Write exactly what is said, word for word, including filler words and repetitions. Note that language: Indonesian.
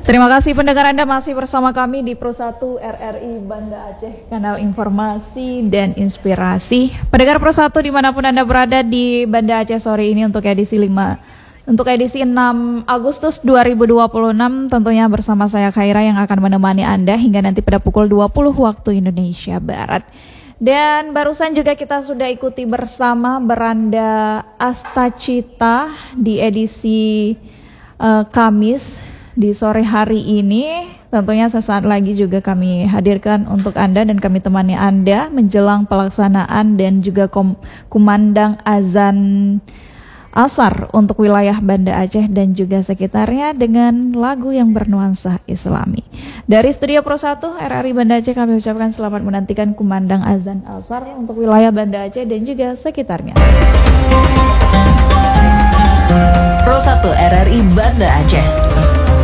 Terima kasih pendengar Anda masih bersama kami di Pro satu R R I Banda Aceh, kanal informasi dan inspirasi. Pendengar Pro satu dimanapun Anda berada di Banda Aceh sore ini untuk edisi lima, untuk edisi enam Agustus dua ribu dua puluh enam, tentunya bersama saya Khaira yang akan menemani Anda hingga nanti pada pukul dua puluh waktu Indonesia Barat. Dan barusan juga kita sudah ikuti bersama Beranda Astacita di edisi uh, Kamis di sore hari ini. Tentunya sesaat lagi juga kami hadirkan untuk Anda dan kami temani Anda menjelang pelaksanaan dan juga kom- kumandang azan Asar untuk wilayah Banda Aceh dan juga sekitarnya dengan lagu yang bernuansa Islami. Dari Studio Pro satu R R I Banda Aceh kami ucapkan selamat menantikan kumandang azan Asar untuk wilayah Banda Aceh dan juga sekitarnya. Pro satu R R I Banda Aceh.